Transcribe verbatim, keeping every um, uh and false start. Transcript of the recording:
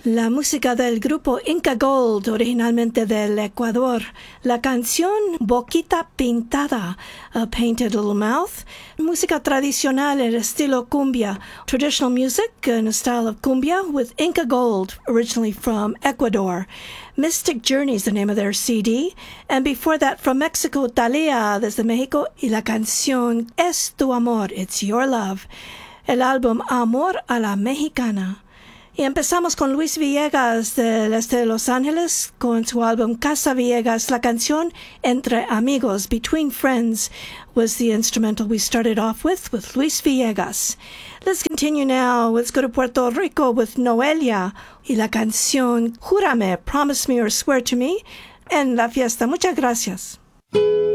La música del grupo Inca Gold, originalmente del Ecuador. La canción Boquita Pintada, A Painted Little Mouth. Música tradicional en estilo cumbia. Traditional music in a style of cumbia with Inca Gold, originally from Ecuador. Mystic Journey is the name of their C D. And before that, from Mexico, Thalía desde México. Y la canción Es Tu Amor, It's Your Love. El álbum Amor a la Mexicana. Y empezamos con Luis Villegas del este de Los Ángeles con su álbum Casa Villegas. La canción Entre Amigos, Between Friends, was the instrumental we started off with, with Luis Villegas. Let's continue now. Let's go to Puerto Rico with Noelia y la canción Júrame, Promise Me or Swear to Me en la fiesta. Muchas gracias.